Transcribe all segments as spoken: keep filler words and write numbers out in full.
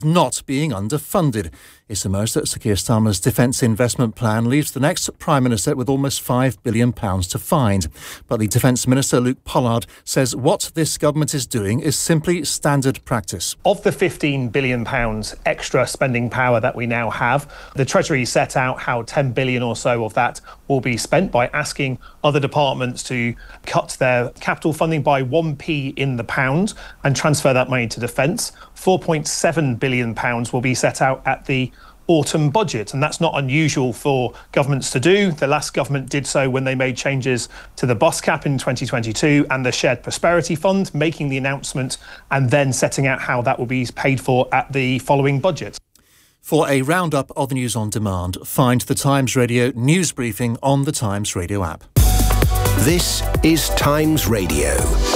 not being underfunded. It's emerged that Sir Keir Starmer's defence investment plan leaves the next Prime Minister with almost five billion pounds to find. But the Defence Minister, Luke Pollard, says what this government is doing is simply standard practice. Of the fifteen billion pounds extra spending power that we now have, the Treasury set out how ten billion pounds or so of that will be spent by asking other departments to cut their capital funding by one p in the pound and transfer that money to defence. four point seven billion pounds will be set out at the autumn budget, and that's not unusual for governments to do. The last government did so when they made changes to the bus cap in twenty twenty-two and the Shared Prosperity Fund, making the announcement and then setting out how that will be paid for at the following budget. For a roundup of the news on demand, find the Times Radio news briefing on the Times Radio app. This is Times Radio.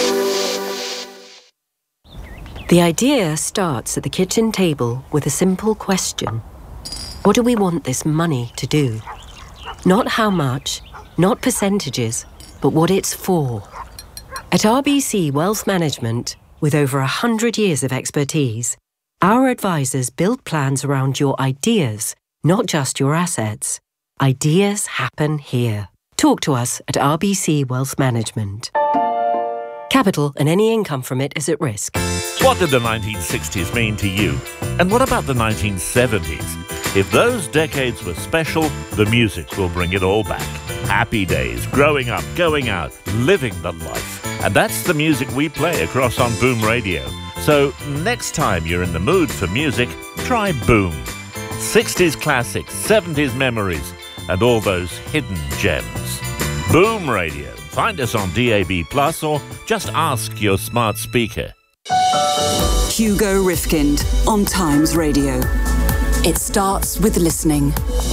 The idea starts at the kitchen table with a simple question. What do we want this money to do? Not how much, not percentages, but what it's for. At R B C Wealth Management, with over one hundred years of expertise, our advisors build plans around your ideas, not just your assets. Ideas happen here. Talk to us at R B C Wealth Management. Capital and any income from it is at risk. What did the nineteen sixties mean to you? And what about the nineteen seventies? If those decades were special, the music will bring it all back. Happy days, growing up, going out, living the life. And that's the music we play across on Boom Radio. So next time you're in the mood for music, try Boom. sixties classics, seventies memories, and all those hidden gems. Boom Radio. Find us on D A B plus, or just ask your smart speaker. Hugo Rifkind on Times Radio. It starts with listening.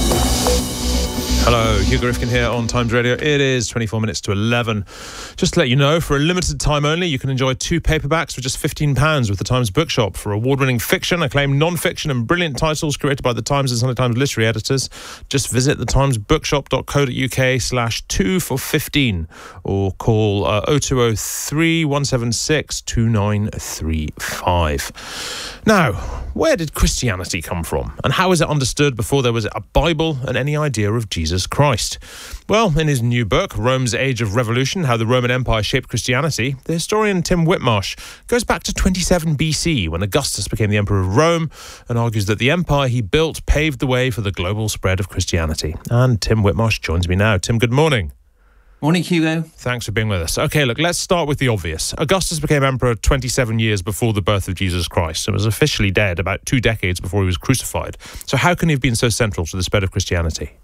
Hello, Hugo Rifkin here on Times Radio. It is twenty-four minutes to eleven. Just to let you know, for a limited time only, you can enjoy two paperbacks for just fifteen pounds with the Times Bookshop. For award-winning fiction, acclaimed non-fiction and brilliant titles created by the Times and Sunday Times literary editors, just visit thetimesbookshop.co.uk slash two for fifteen or call uh, oh two oh three, one seven six, two nine three five. Now, where did Christianity come from? And how is it understood before there was a Bible and any idea of Jesus Christ? Well, in his new book, Rome's Age of Revolution, How the Roman Empire Shaped Christianity, the historian Tim Whitmarsh goes back to twenty-seven B C, when Augustus became the Emperor of Rome, and argues that the empire he built paved the way for the global spread of Christianity. And Tim Whitmarsh joins me now. Tim, good morning. Morning, Hugo. Thanks for being with us. Okay, look, let's start with the obvious. Augustus became emperor twenty-seven years before the birth of Jesus Christ and was officially dead about two decades before he was crucified. So how can he have been so central to the spread of Christianity?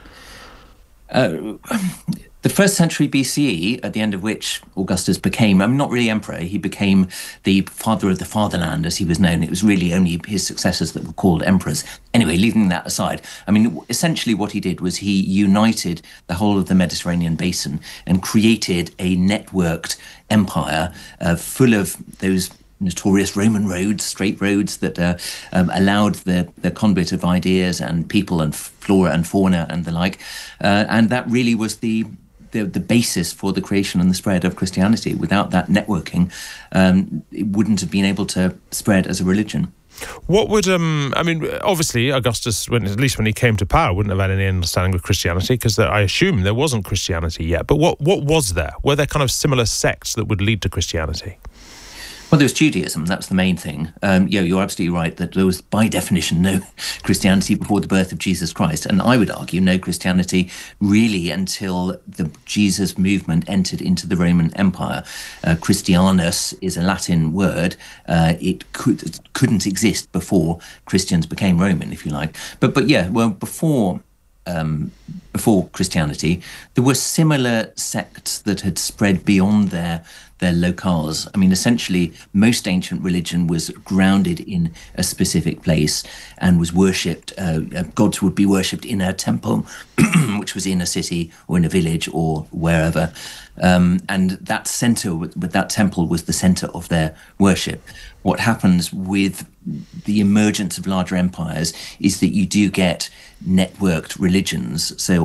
Uh, the first century B C E, at the end of which Augustus became, I mean, not really emperor, he became the father of the fatherland, as he was known. It was really only his successors that were called emperors. Anyway, leaving that aside, I mean, essentially what he did was he united the whole of the Mediterranean basin and created a networked empire uh, full of those notorious Roman roads, straight roads that uh, um, allowed the, the conduit of ideas and people and flora and fauna and the like. Uh, and that really was the, the the basis for the creation and the spread of Christianity. Without that networking, um, it wouldn't have been able to spread as a religion. What would, um, I mean, obviously Augustus, when, at least when he came to power, wouldn't have had any understanding of Christianity, because I assume there wasn't Christianity yet. But what, what was there? Were there kind of similar sects that would lead to Christianity? Well, there was Judaism. That's the main thing. Um, yeah, you're absolutely right that there was, by definition, no Christianity before the birth of Jesus Christ. And I would argue no Christianity really until the Jesus movement entered into the Roman Empire. Uh, Christianus is a Latin word. Uh, it could, couldn't exist before Christians became Roman, if you like. But, but yeah, well, before... Um, before Christianity, there were similar sects that had spread beyond their their locales. I mean, essentially, most ancient religion was grounded in a specific place and was worshipped. Uh, gods would be worshipped in a temple, which was in a city or in a village or wherever. Um, and that center, with, with that temple, was the center of their worship. What happens with the emergence of larger empires is that you do get networked religions. So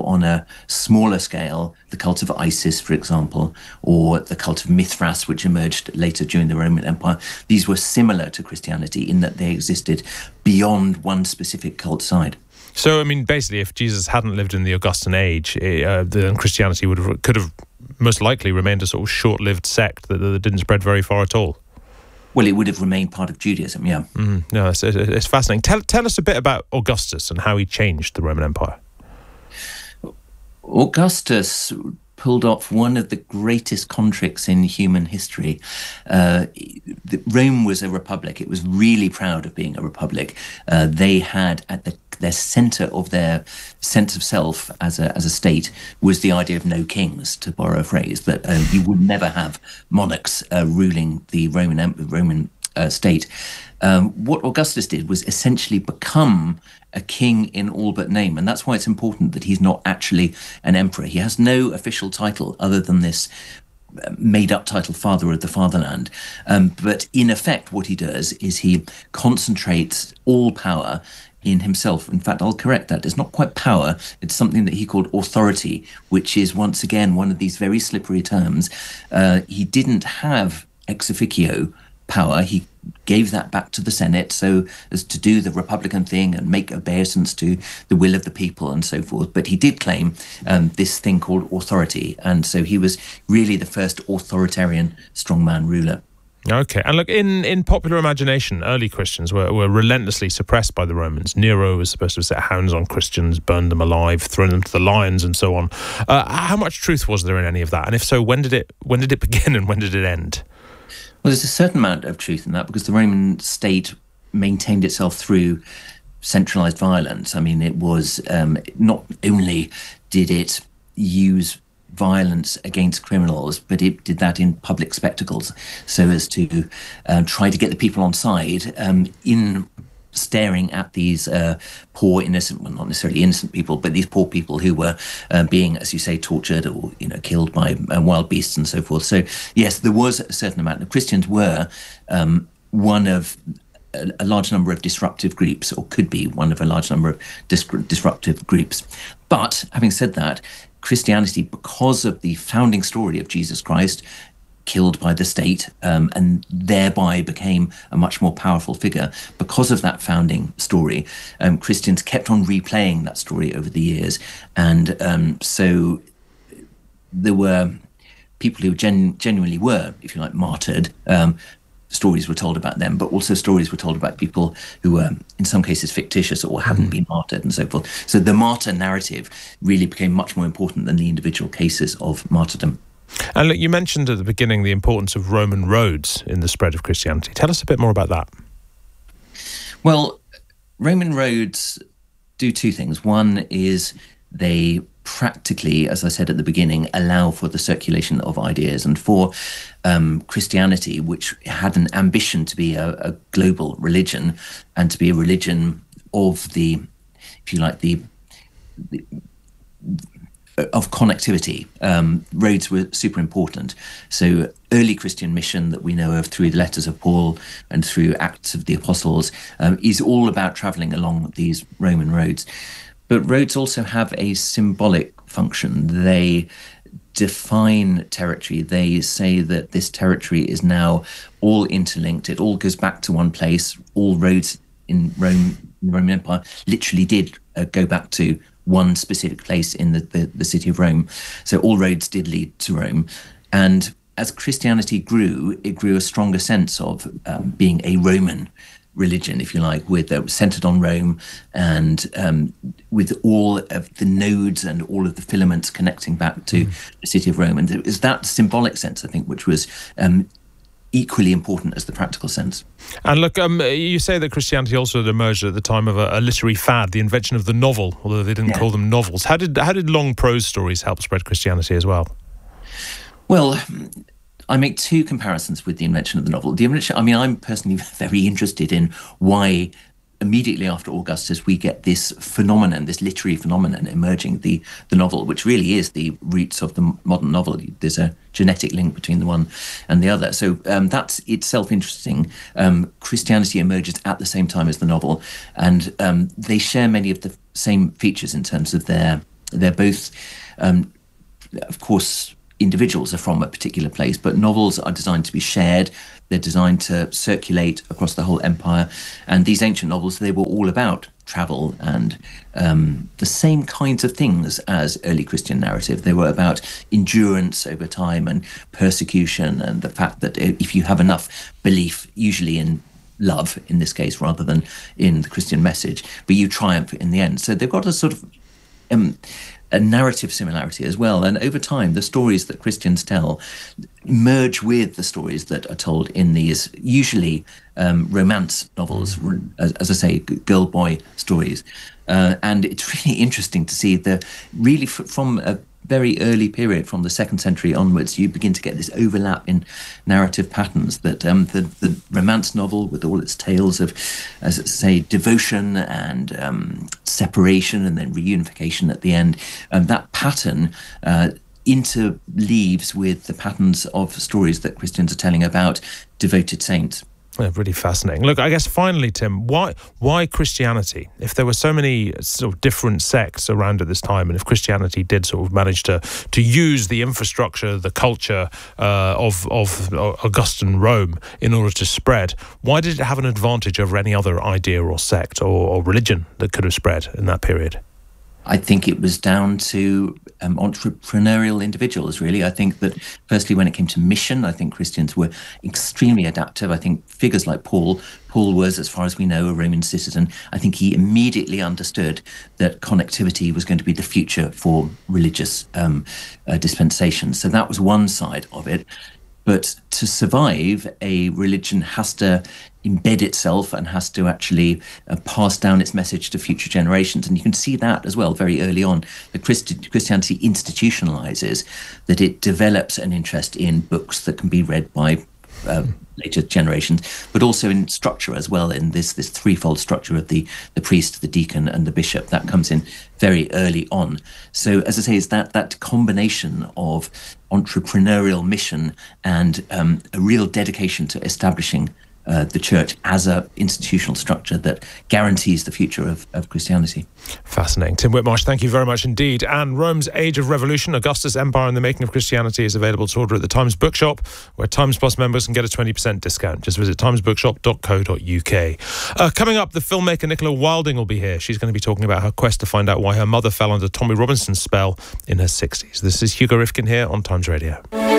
on a smaller scale, the cult of Isis, for example, or the cult of Mithras, which emerged later during the Roman Empire, these were similar to Christianity in that they existed beyond one specific cult side. So, I mean, basically, if Jesus hadn't lived in the Augustan age, uh, then Christianity would have, could have most likely remained a sort of short-lived sect that, that didn't spread very far at all. Well, it would have remained part of Judaism, yeah. Mm, no, it's, it's fascinating. Tell, tell us a bit about Augustus and how he changed the Roman Empire. Augustus pulled off one of the greatest contricts in human history. Uh, the, Rome was a republic. It was really proud of being a republic. Uh, they had at the their center of their sense of self as a as a state was the idea of no kings, to borrow a phrase, that um, you would never have monarchs uh, ruling the Roman Roman uh, state. Um, what Augustus did was essentially become a king in all but name, and that's why it's important that he's not actually an emperor. He has no official title other than this made-up title, Father of the Fatherland. Um, but in effect, what he does is he concentrates all power in himself. In fact, I'll correct that. It's not quite power. It's something that he called authority, which is, once again, one of these very slippery terms. Uh, he didn't have ex officio power. He gave that back to the Senate so as to do the Republican thing and make obeisance to the will of the people and so forth. But he did claim um, this thing called authority. And so he was really the first authoritarian strongman ruler. Okay, and look, in, in popular imagination, early Christians were, were relentlessly suppressed by the Romans. Nero was supposed to set hounds on Christians, burned them alive, thrown them to the lions, and so on. Uh, how much truth was there in any of that? And if so, when did it when did it begin and when did it end? Well, there's a certain amount of truth in that because the Roman state maintained itself through centralized violence. I mean, it was um, not only did it use violence against criminals, but it did that in public spectacles so as to uh, try to get the people on side um, in staring at these uh, poor innocent, well, not necessarily innocent people, but these poor people who were uh, being, as you say, tortured or, you know, killed by uh, wild beasts and so forth. So yes, there was a certain amount. The Christians were um, one of a, a large number of disruptive groups, or could be one of a large number of dis- disruptive groups. But having said that, Christianity, because of the founding story of Jesus Christ, killed by the state, um, and thereby became a much more powerful figure. Because of that founding story, um, Christians kept on replaying that story over the years. And um, so there were people who gen- genuinely were, if you like, martyred. Um, stories were told about them, but also stories were told about people who were, in some cases, fictitious or hadn't been martyred and so forth. So the martyr narrative really became much more important than the individual cases of martyrdom. And look, you mentioned at the beginning the importance of Roman roads in the spread of Christianity. Tell us a bit more about that. Well, Roman roads do two things. One is they practically, as I said at the beginning, allow for the circulation of ideas. And for um, Christianity, which had an ambition to be a, a global religion and to be a religion of the, if you like, the, the of connectivity, um, roads were super important. So early Christian mission that we know of through the letters of Paul and through Acts of the Apostles um, is all about traveling along these Roman roads. But roads also have a symbolic function. They define territory. They say that this territory is now all interlinked. It all goes back to one place. All roads in Rome, in the Roman Empire, literally did uh, go back to one specific place in the, the, the city of Rome. So all roads did lead to Rome. And as Christianity grew, it grew a stronger sense of um, being a Roman religion, if you like, with uh, centered on Rome and um, with all of the nodes and all of the filaments connecting back to mm. the city of Rome. And it was that symbolic sense, I think, which was um, equally important as the practical sense. And look, um, you say that Christianity also had emerged at the time of a, a literary fad, the invention of the novel, although they didn't yeah. call them novels. How did how did long prose stories help spread Christianity as well? Well, I make two comparisons with the invention of the novel. The invention, I mean, I'm personally very interested in why immediately after Augustus we get this phenomenon, this literary phenomenon emerging, the, the novel, which really is the roots of the modern novel. There's a genetic link between the one and the other. So um, that's itself interesting. Um, Christianity emerges at the same time as the novel, and um, they share many of the same features in terms of their They're both, um, of course, individuals are from a particular place, but novels are designed to be shared. They're designed to circulate across the whole empire. And these ancient novels, they were all about travel and um, the same kinds of things as early Christian narrative. They were about endurance over time and persecution, and the fact that if you have enough belief, usually in love in this case rather than in the Christian message, but you triumph in the end. So they've got a sort of um, a narrative similarity as well. And over time, the stories that Christians tell merge with the stories that are told in these usually um, romance novels, as, as I say, girl-boy stories. Uh, and it's really interesting to see the really f- from a very early period, from the second century onwards, you begin to get this overlap in narrative patterns that um, the, the romance novel, with all its tales of, as I say, devotion and um, separation and then reunification at the end, um, that pattern uh, interleaves with the patterns of stories that Christians are telling about devoted saints. Yeah, really fascinating. Look, I guess finally, Tim, why why Christianity? If there were so many sort of different sects around at this time, and if Christianity did sort of manage to to use the infrastructure, the culture uh, of of Augustan Rome in order to spread, why did it have an advantage over any other idea or sect or, or religion that could have spread in that period? I think it was down to um, entrepreneurial individuals, really. I think that, firstly, when it came to mission, I think Christians were extremely adaptive. I think figures like Paul, Paul was, as far as we know, a Roman citizen. I think he immediately understood that connectivity was going to be the future for religious um, uh, dispensation. So that was one side of it. But to survive, a religion has to embed itself and has to actually uh, pass down its message to future generations. And you can see that as well very early on. The Christi- Christianity institutionalizes that it develops an interest in books that can be read by uh, later generations, but also in structure as well, in this this threefold structure of the, the priest, the deacon, and the bishop. That comes in very early on. So, as I say, it's that, that combination of entrepreneurial mission and um, a real dedication to establishing Uh, the church as an institutional structure that guarantees the future of, of Christianity. Fascinating. Tim Whitmarsh, thank you very much indeed. And Rome's Age of Revolution, Augustus' Empire and the Making of Christianity is available to order at the Times Bookshop, where Times Plus members can get a twenty percent discount. Just visit times bookshop dot co dot uk. Uh, coming up, the filmmaker Nicola Wilding will be here. She's going to be talking about her quest to find out why her mother fell under Tommy Robinson's spell in her sixties. This is Hugo Rifkin here on Times Radio.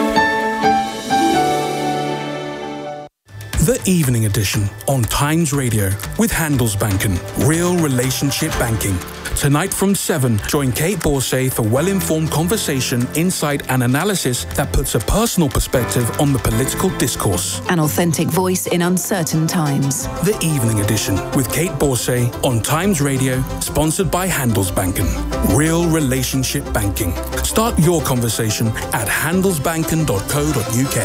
The Evening Edition on Times Radio with Handelsbanken, real relationship banking. Tonight from seven, join Kate Borsay for well-informed conversation, insight and analysis that puts a personal perspective on the political discourse. An authentic voice in uncertain times. The Evening Edition with Kate Borsay on Times Radio, sponsored by Handelsbanken. Real relationship banking. Start your conversation at handelsbanken dot co dot uk.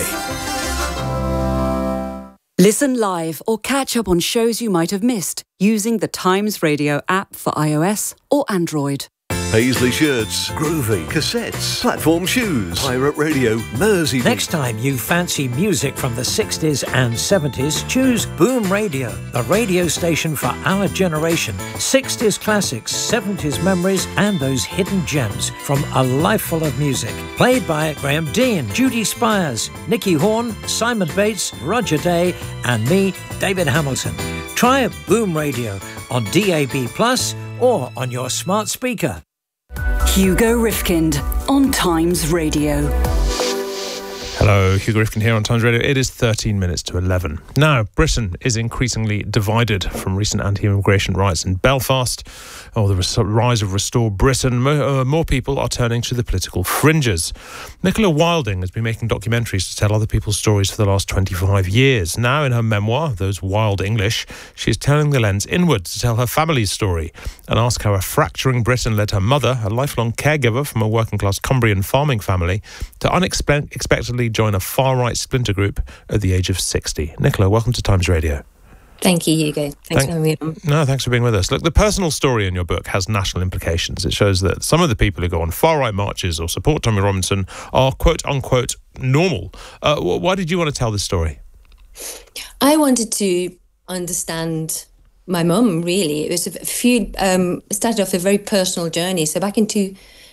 Listen live or catch up on shows you might have missed using the Times Radio app for iOS or Android. Paisley shirts, groovy, cassettes, platform shoes, pirate radio, Mersey. Next time you fancy music from the sixties and seventies, choose Boom Radio, the radio station for our generation. sixties classics, seventies memories, and those hidden gems from a life full of music. Played by Graham Dean, Judy Spires, Nicky Horn, Simon Bates, Roger Day, and me, David Hamilton. Try Boom Radio on D A B plus or on your smart speaker. Hugo Rifkind on Times Radio. Hello, Hugo Rifkin here on Times Radio. It is thirteen minutes to eleven. Now, Britain is increasingly divided from recent anti-immigration riots in Belfast. Oh, the res- rise of Restore Britain. Mo- uh, more people are turning to the political fringes. Nicola Wilding has been making documentaries to tell other people's stories for the last twenty-five years. Now, in her memoir, Those Wild English, she is turning the lens inward to tell her family's story and ask how a fracturing Britain led her mother, a lifelong caregiver from a working-class Cumbrian farming family, to unexpectedly join a far-right splinter group at the age of sixty. Nicola, welcome to Times Radio. Thank you, Hugo. Thanks Thank, for having me on. No, thanks for being with us. Look, the personal story in your book has national implications. It shows that some of the people who go on far-right marches or support Tommy Robinson are quote-unquote normal. Uh, why did you want to tell this story? I wanted to understand my mum, really. It was a few, um, it started off a very personal journey. So back in two,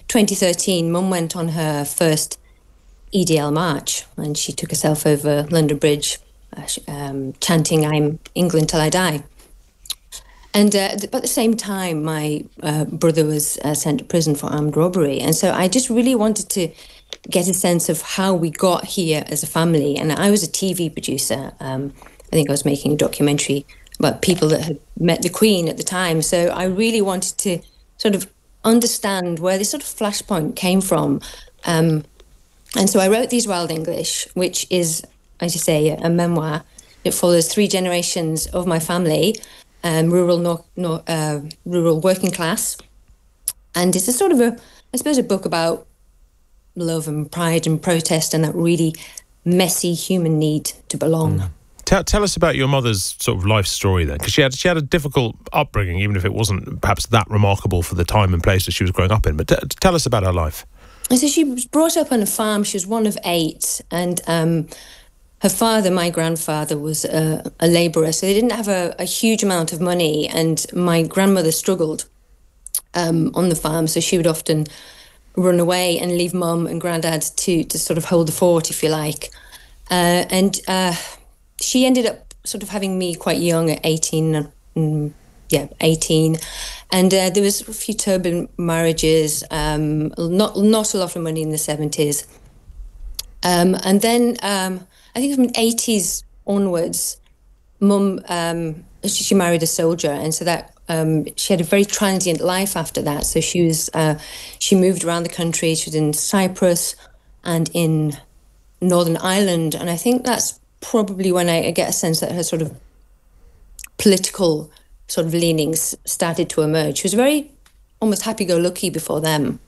twenty thirteen, Mum went on her first E D L march, and she took herself over London Bridge, uh, um, chanting, "I'm England till I die." And uh, at the same time, my uh, brother was uh, sent to prison for armed robbery. And so I just really wanted to get a sense of how we got here as a family. And I was a T V producer. Um, I think I was making a documentary about people that had met the Queen at the time. So I really wanted to sort of understand where this sort of flashpoint came from. Um, and so I wrote These Wild English, which is, as you say, a memoir. It follows three generations of my family. Um, rural, nor, nor, uh, rural working class, and it's a sort of a, I suppose, a book about love and pride and protest and that really messy human need to belong. Mm. Tell, tell us about your mother's sort of life story then, because she had she had a difficult upbringing, even if it wasn't perhaps that remarkable for the time and place that she was growing up in. But t tell us about her life. And so she was brought up on a farm. She was one of eight, and um, her father, my grandfather, was a, a labourer, so they didn't have a, a huge amount of money, and my grandmother struggled um, on the farm, so she would often run away and leave Mum and Grandad to, to sort of hold the fort, if you like. Uh, and uh, she ended up sort of having me quite young at eighteen, um, yeah, eighteen, and uh, there was a few turbulent marriages, um, not, not a lot of money in the seventies. Um, and then... Um, I think from the eighties onwards, Mum, um, she, she married a soldier, and so that um, she had a very transient life after that. So she was, uh, she moved around the country. She was in Cyprus and in Northern Ireland, and I think that's probably when I, I get a sense that her sort of political sort of leanings started to emerge. She was very almost happy-go-lucky before them.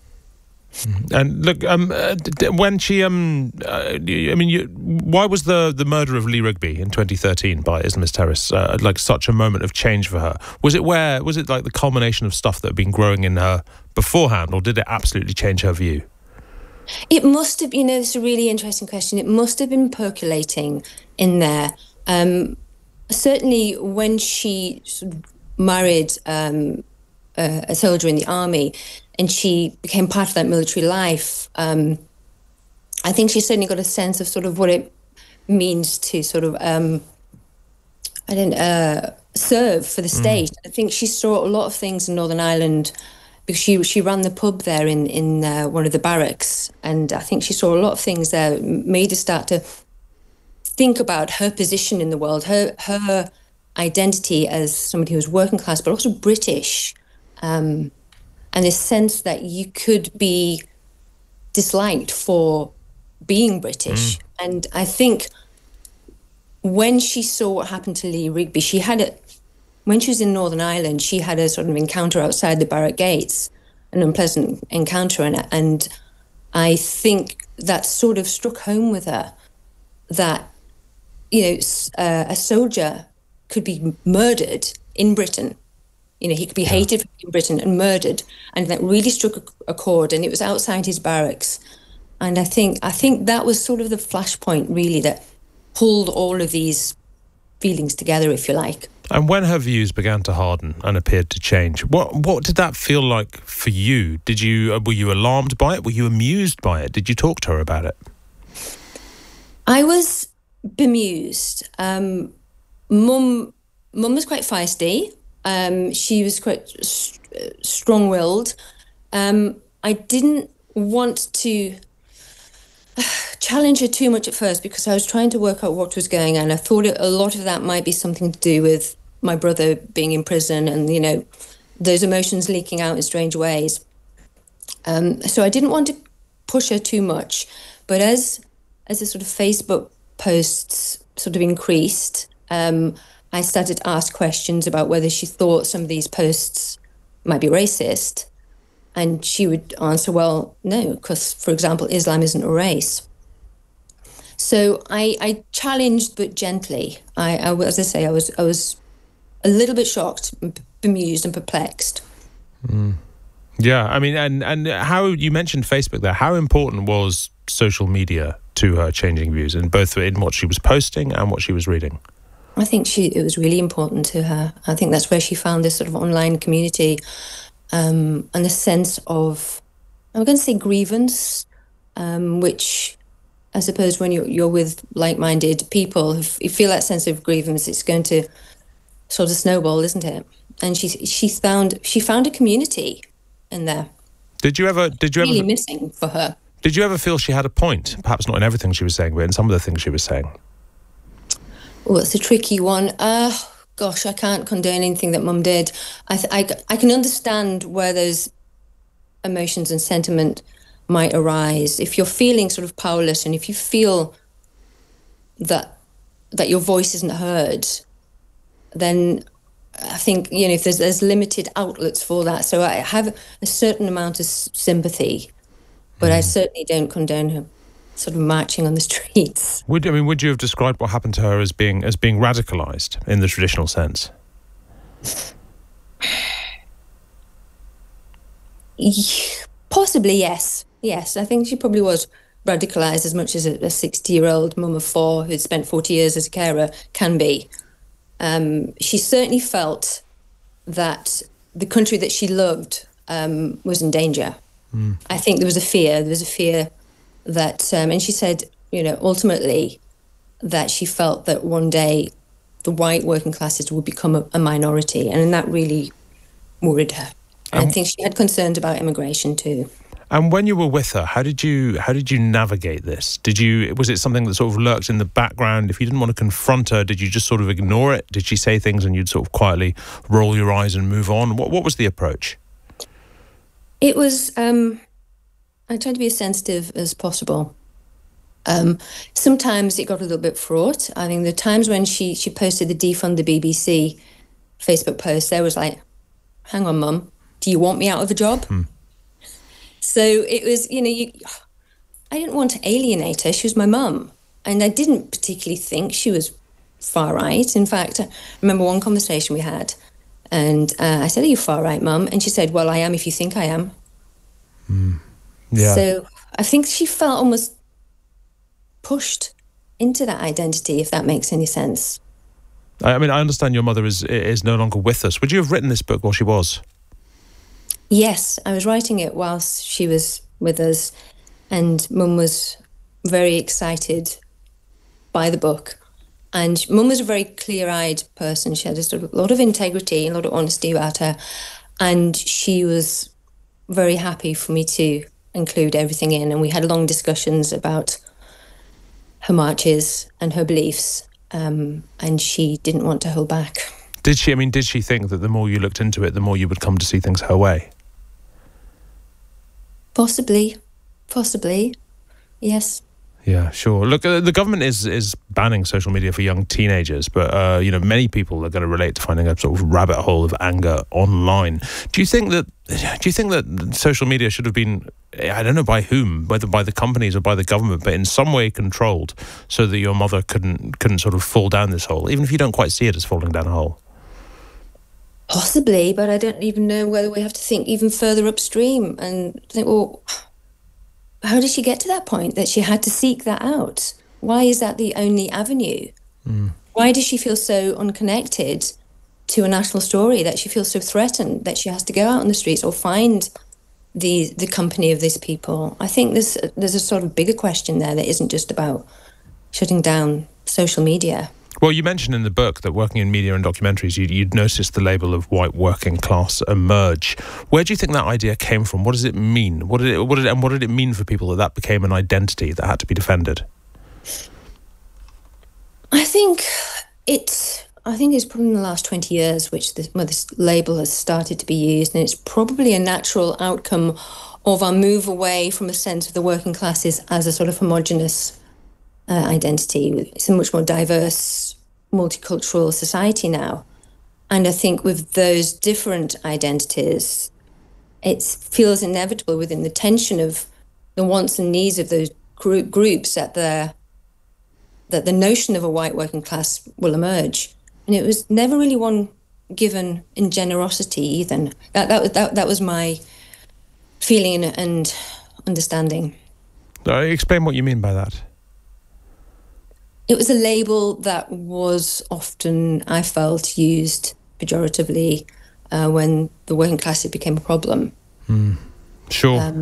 And look, um, uh, when she, um, uh, I mean, you, why was the the murder of Lee Rigby in twenty thirteen by Islamist terrorists uh, like such a moment of change for her? Was it where was it like the culmination of stuff that had been growing in her beforehand, or did it absolutely change her view? It must have, you know, it's a really interesting question. It must have been percolating in there. Um, certainly, when she sort of married um, a, a soldier in the army, and she became part of that military life, um, I think she certainly got a sense of sort of what it means to sort of, um, I don't uh, serve for the state. Mm. I think she saw a lot of things in Northern Ireland because she she ran the pub there in, in uh, one of the barracks. And I think she saw a lot of things there that made her start to think about her position in the world, her, her identity as somebody who was working class, but also British. Um, and this sense that you could be disliked for being British. Mm. And I think when she saw what happened to Lee Rigby, she had a, when she was in Northern Ireland, she had a sort of encounter outside the barrack gates, an unpleasant encounter. And, and I think that sort of struck home with her that, you know, uh, a soldier could be murdered in Britain. You know, he could be hated in Britain and murdered, and that really struck a, a chord. And it was outside his barracks, and I think I think that was sort of the flashpoint, really, that pulled all of these feelings together, if you like. And when her views began to harden and appeared to change, what what did that feel like for you? Did you uh, were you alarmed by it? Were you amused by it? Did you talk to her about it? I was bemused. Um, Mum, Mum was quite feisty. Um, she was quite st- strong-willed. Um, I didn't want to challenge her too much at first because I was trying to work out what was going on. I thought it, a lot of that might be something to do with my brother being in prison and, you know, those emotions leaking out in strange ways. Um, so I didn't want to push her too much. But as as the sort of Facebook posts sort of increased, um, I started to ask questions about whether she thought some of these posts might be racist. And she would answer, well, no, because, for example, Islam isn't a race. So I, I challenged, but gently. I, I, as I say, I was I was a little bit shocked, bemused and perplexed. Mm. Yeah, I mean, and, and how you mentioned Facebook there, how important was social media to her changing views, in both in what she was posting and what she was reading? I think she it was really important to her. I think that's where she found this sort of online community um, and a sense of I'm going to say grievance, um, which I suppose when you're, you're with like-minded people, if you feel that sense of grievance, it's going to sort of snowball, isn't it? And she she found she found a community in there. Did you ever? Did you really ever? Missing for her. Did you ever feel she had a point? Perhaps not in everything she was saying, but in some of the things she was saying. Oh, it's a tricky one. Uh, gosh, I can't condone anything that Mum did. I, th- I I can understand where those emotions and sentiment might arise. If you're feeling sort of powerless, and if you feel that that your voice isn't heard, then I think, you know, if there's there's limited outlets for that. So I have a certain amount of sympathy, but mm. I certainly don't condone her sort of marching on the streets. Would I mean? Would you have described what happened to her as being as being radicalised in the traditional sense? Possibly, yes. Yes, I think she probably was radicalised as much as a sixty-year-old mum of four who'd spent forty years as a carer can be. Um, she certainly felt that the country that she loved um, was in danger. Mm. I think there was a fear. There was a fear that, um, and she said, you know, ultimately that she felt that one day the white working classes would become a, a minority, and that really worried her. And um, I think she had concerns about immigration too. And when you were with her, how did you how did you navigate this? Did you was it something that sort of lurked in the background? If you didn't want to confront her, did you just sort of ignore it? Did she say things and you'd sort of quietly roll your eyes and move on? What what was the approach? It was um, I tried to be as sensitive as possible. Um, sometimes it got a little bit fraught. I think the times when she she posted the defund the B B C Facebook post, there was like, "Hang on, Mum, do you want me out of a job?" Hmm. So it was, you know, you, I didn't want to alienate her. She was my mum. And I didn't particularly think she was far right. In fact, I remember one conversation we had and uh, I said, "Are you far right, Mum?" And she said, "Well, I am if you think I am." Mm. Yeah. So I think she felt almost pushed into that identity, if that makes any sense. I mean, I understand your mother is is no longer with us. Would you have written this book while she was? Yes, I was writing it whilst she was with us, and Mum was very excited by the book. And Mum was a very clear-eyed person. She had a sort of lot of integrity, a lot of honesty about her, and she was very happy for me to include everything in. And we had long discussions about her marches and her beliefs, um, and she didn't want to hold back. Did she? I mean, did she think that the more you looked into it, the more you would come to see things her way? Possibly, possibly, yes. Yeah, sure. Look, uh, the government is is banning social media for young teenagers, but uh, you know, many people are going to relate to finding a sort of rabbit hole of anger online. Do you think that? Do you think that social media should have been, I don't know by whom, whether by the companies or by the government, but in some way controlled, so that your mother couldn't couldn't sort of fall down this hole, even if you don't quite see it as falling down a hole? Possibly, but I don't even know whether we have to think even further upstream and think, well, how did she get to that point that she had to seek that out? Why is that the only avenue? Mm. Why does she feel so unconnected to a national story, that she feels so threatened that she has to go out on the streets or find the the company of these people? I think there's, there's a sort of bigger question there that isn't just about shutting down social media. Well, you mentioned in the book that working in media and documentaries, you'd, you'd noticed the label of white working class emerge. Where do you think that idea came from? What does it mean? What did it, what did it, and what did it mean for people that that became an identity that had to be defended? I think it's, I think it's probably in the last twenty years which this, where this label has started to be used, and it's probably a natural outcome of our move away from a sense of the working classes as a sort of homogenous Uh, identity. It's a much more diverse, multicultural society now. And I think with those different identities, it feels inevitable within the tension of the wants and needs of those group groups that the, that the notion of a white working class will emerge. And it was never really one given in generosity either. That, that, that, that was my feeling and, and understanding. Uh, explain what you mean by that. It was a label that was often, I felt, used pejoratively uh, when the working class became a problem. Mm. Sure. Um,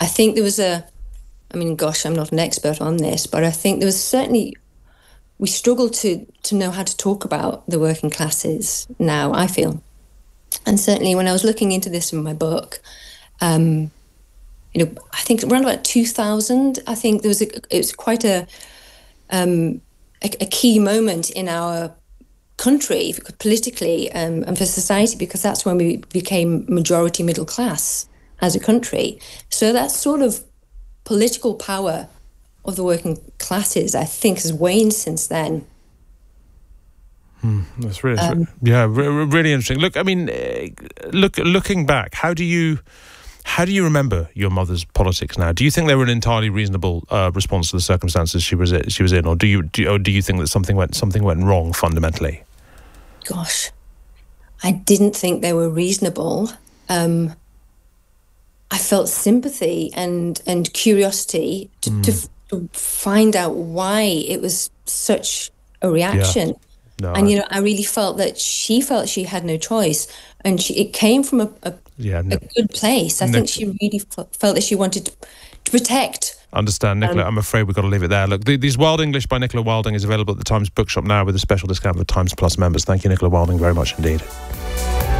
I think there was a, I mean, gosh, I'm not an expert on this, but I think there was certainly, we struggle to, to know how to talk about the working classes now, I feel. And certainly when I was looking into this in my book, um, you know, I think around about two thousand, I think there was a, it was quite a, um, a, a key moment in our country, politically um, and for society, because that's when we became majority middle class as a country. So that sort of political power of the working classes, I think, has waned since then. Hmm, that's really, Um, yeah, re- re- really interesting. Look, I mean, uh, look, looking back, how do you, how do you remember your mother's politics now? Do you think they were an entirely reasonable uh, response to the circumstances she was in, she was in, or do you, do, or do you think that something went something went wrong fundamentally? Gosh, I didn't think they were reasonable. Um, I felt sympathy and and curiosity to, Mm. to, f- to find out why it was such a reaction. Yeah. No, and I- you know, I really felt that she felt she had no choice, and she, it came from a, a, Yeah, a no, good place. I no- think she really f- felt that she wanted to, to protect. understand, Nicola. Um, I'm afraid we've got to leave it there. Look, the, these Wild English by Nicola Wilding is available at the Times Bookshop now with a special discount for Times Plus members. Thank you, Nicola Wilding, very much indeed.